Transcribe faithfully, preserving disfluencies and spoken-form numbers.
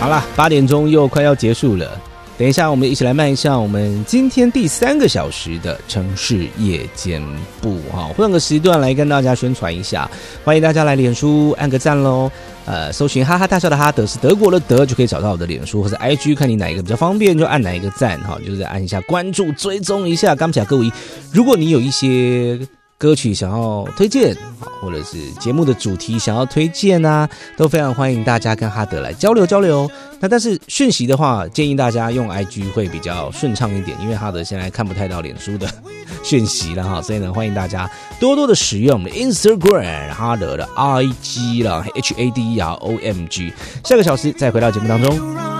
好啦，八点钟又快要结束了。等一下，我们一起来迈向我们今天第三个小时的城市夜间部哈，换个时段来跟大家宣传一下，欢迎大家来脸书按个赞喽。呃，搜寻哈哈大笑的哈德是德国的德，就可以找到我的脸书或者 I G， 看你哪一个比较方便就按哪一个赞哈，就是按一下关注追踪一下。感谢各位，如果你有一些歌曲想要推荐，或者是节目的主题想要推荐啊，都非常欢迎大家跟哈德来交流交流。那但是讯息的话，建议大家用 I G 会比较顺畅一点，因为哈德现在看不太到脸书的讯息了哈，所以呢，欢迎大家多多的使用我们的 Instagram 哈德的 I G 啦 ，H A D E R O M G。下个小时再回到节目当中。